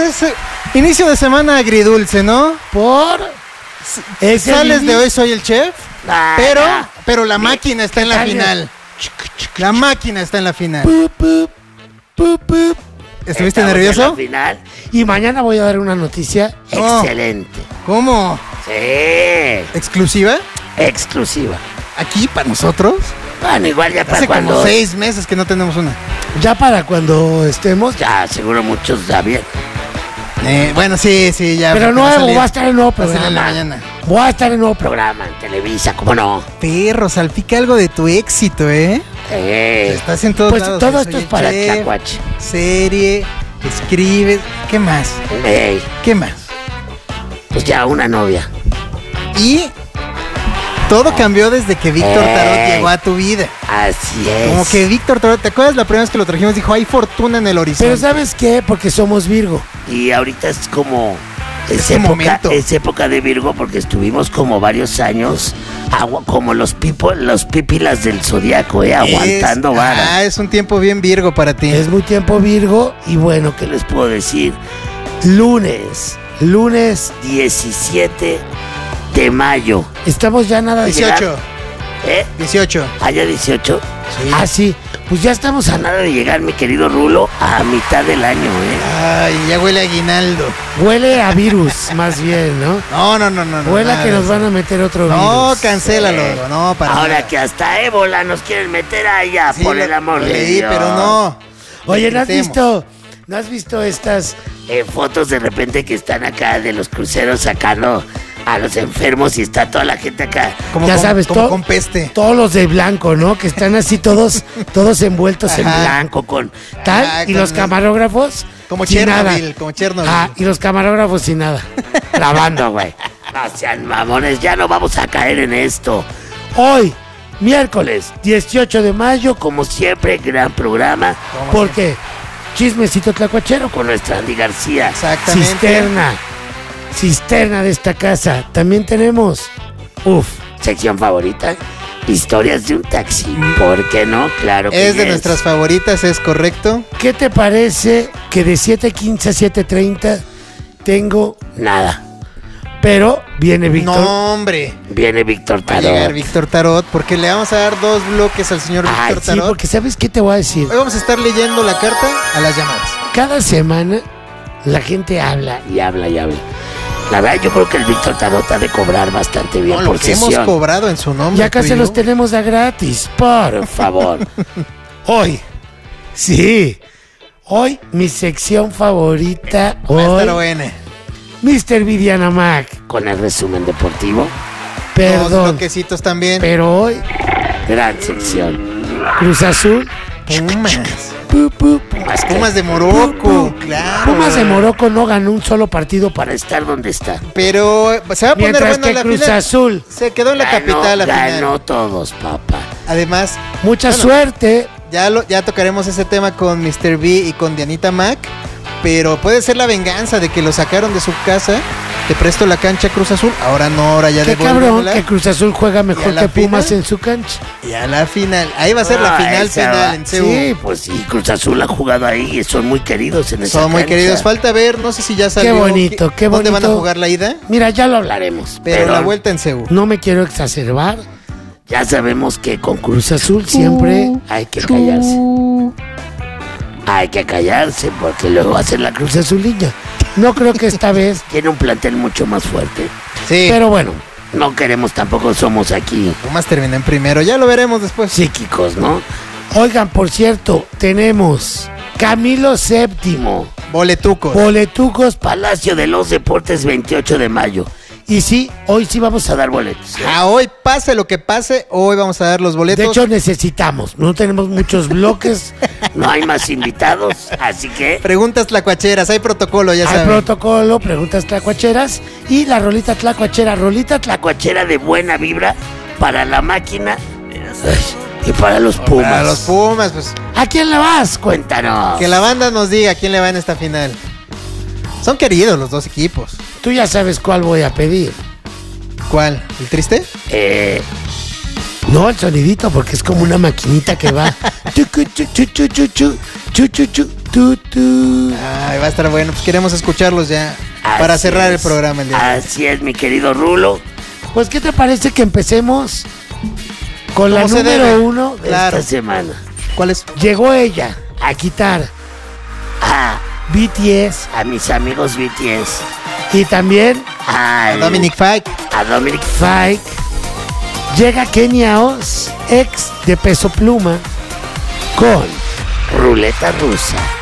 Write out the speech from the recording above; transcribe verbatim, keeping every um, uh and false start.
es inicio de semana agridulce, ¿no? Por... S- Sales de hoy soy el chef, Ah, pero, ah. pero la máquina está en la Cambia. final. La máquina está en la final. Pup, pup, pup, pup. ¿Estuviste Estamos nervioso? en la final. Y mañana voy a dar una noticia No. excelente. ¿Cómo? Sí. ¿Exclusiva? Exclusiva. ¿Aquí para nosotros? Bueno, igual ya para Hace cuando... como seis meses que no tenemos una. Ya para cuando estemos, ya seguro muchos ya bien. Eh, bueno, sí, sí, ya. Pero va a nuevo, salir. va a estar el nuevo Va a salir en la programa. mañana. Voy a estar en nuevo programa en Televisa, ¿cómo no? Perro, salpica algo de tu éxito, ¿eh? Eh, Estás en todos pues lados. todo Soy esto es el para chef, Tlacuache. Serie, escribes. ¿Qué más? Ey, ¿Qué más? pues ya una novia. Y todo cambió desde que Víctor Ey. Tarot llegó a tu vida. Así es. Como que Víctor Tarot, ¿te acuerdas la primera vez que lo trajimos? Dijo, hay fortuna en el horizonte. Pero ¿sabes qué? Porque somos Virgo. Y ahorita es como... Es Ese época, momento. es época de Virgo porque estuvimos como varios años agua, como los pipo, los pípilas del zodiaco, eh, aguantando Es- vara. Ah, es un tiempo bien Virgo para ti. Es muy tiempo Virgo y bueno, ¿Qué les puedo decir? lunes, lunes, diecisiete de mayo. estamos ya nada de dieciocho. llegar. ¿Eh? dieciocho. ¿Allá dieciocho? Sí. Ah, sí, pues ya estamos a nada. Nada de llegar, mi querido Rulo, a mitad del año, ¿eh? Ay, ya huele a aguinaldo. Huele a virus, más bien, ¿no? No, no, no, no. no, Huele a nada que de nos eso. van a meter otro No, virus. cancélalo. Eh, No, para Ahora nada. que hasta ébola nos quieren meter allá, Sí, por lo- el amor lo de leí, Dios. pero no. Oye, ¿no has Gritemos. visto, no has visto estas? Eh, fotos de repente que están acá de los cruceros sacando a los enfermos y está toda la gente acá. Como Ya con, sabes, como todo- con peste. Todos los de blanco, ¿no? Que están así todos, todos envueltos en Ajá. blanco con tal Ah, y con los el- camarógrafos Como sin Chernobyl, nada. como Chernobyl. Ah, y los camarógrafos sin nada. Grabando, güey. No sean mamones, ya no vamos a caer en esto. Hoy, miércoles dieciocho de mayo, Como siempre, gran programa Como ¿por qué? Chismecito tlacuachero con nuestra Andy García. Exactamente. cisterna. Cisterna de esta casa. También tenemos. Uf. Sección favorita, historias de un taxi. ¿Por qué no? Claro que Es de yes. nuestras favoritas, es correcto. ¿Qué te parece que de siete quince a siete treinta tengo Nada. pero viene Víctor? No, hombre. Viene Víctor Va a llegar Tarot. Víctor Tarot porque le vamos a dar dos bloques al señor Ay, Víctor sí, Tarot. porque ¿sabes qué te voy a decir? Hoy vamos a estar leyendo la carta a las llamadas. Cada semana la gente habla. Y habla y habla. La verdad, yo creo que el Víctor Tarot ha de cobrar bastante bien No, lo por que hemos sesión. cobrado en su nombre. Ya casi tú y los yo. tenemos a gratis, por Por favor. hoy. Sí. Hoy mi sección favorita. Va a estar Hoy, buena. mister Viviana Mac. Con el resumen deportivo. Dos Perdón. bloquecitos también. Pero hoy, Gran sección. Cruz Azul. Pumas. Pu, pu, pu. Más que Pumas de Morocco, claro. Pumas de Morocco no ganó un solo partido para para estar donde está. Pero eh, se va a poner Mientras buena que la Cruz final. Azul. Se quedó en la Ganó, capital la ganó final. todos, papá. Además, Mucha Bueno. suerte. ya lo, ya tocaremos ese tema con mister B y con Dianita Mac. Pero puede ser la venganza de que lo sacaron de su casa. Te presto la cancha Cruz Azul. Ahora no, ahora ya Qué cabrón devuélvemela. que Cruz Azul juega ¿Y a mejor la que Pumas final? en su cancha. Y a la final. Ahí va a ser la Ah, final esa final va. en Seúl. Sí, pues sí, Cruz Azul ha jugado ahí y son muy queridos en esa Son muy cancha. queridos. Falta ver, no sé si ya salió. bonito, qué ¿Dónde van a bonito. jugar la ida? Mira, ya lo hablaremos. Pero, Pero- la vuelta en Seúl. No me quiero exacerbar. Ya sabemos que con Cruz Cruz Azul siempre hay que callarse. Hay que callarse porque luego hacen la Cruz. Cruz Azulilla. No creo que esta vez. Tiene un plantel mucho más fuerte. Sí. Pero bueno, No queremos, tampoco somos aquí Pumas termina en primero. Ya lo veremos después. psíquicos, ¿no? oigan, por cierto, tenemos Camilo Séptimo, Boletucos. boletucos. pa- Palacio de los Deportes, veintiocho de mayo. Y sí, hoy sí vamos A a dar boletos. ¿eh? A hoy, pase lo que pase, hoy vamos a dar los boletos. De hecho, necesitamos. No tenemos muchos bloques. No hay más invitados, así que Preguntas tlacuacheras, hay protocolo, ya Hay saben. protocolo, preguntas tlacuacheras y la rolita tlacuachera, rolita la cochera de buena vibra para la máquina ay, y para los Pumas. Para los Pumas, pues ¿A quién le vas? Cuéntanos. que la banda nos diga quién le va en esta final. Son queridos los dos equipos. Tú ya sabes cuál voy a pedir. ¿Cuál? ¿El triste? Eh, No, el sonidito, porque es como una maquinita que va Chucu, chu, chu, chu, chu, chu, chu, chu, chu, tu, tu. Ay, va a estar bueno. Pues queremos escucharlos ya para Así cerrar el es. programa el día de hoy. Así es, mi querido Rulo. Pues, ¿qué te parece que empecemos con la ¿Cómo se número debe? uno de Claro. Esta semana. ¿Cuál es? Llegó ella a quitar A, B T S a mis amigos B T S. y también Al- Dominic Fike. A Dominic Fike. Llega Kenia Oz, ex de Peso Pluma, con Ruleta Rusa.